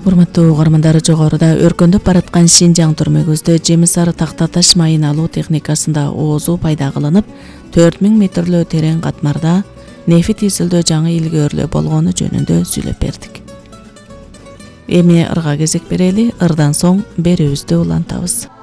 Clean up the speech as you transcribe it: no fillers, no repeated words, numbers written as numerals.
Урматтуу угармандар, жогоруда өркөндөп бараткан Шинжаң түрмөгүздө жемисар тактаташ майын алуу техникасында оозу пайда кылынып, 4000 метрлөө терең катмарда нефит изилдөө жаңы илгөөрлөө болгону жөнүндө сүйлөп бердик. Эми ырга кезек берели, ырдан соң берүүбүздү улантабыз.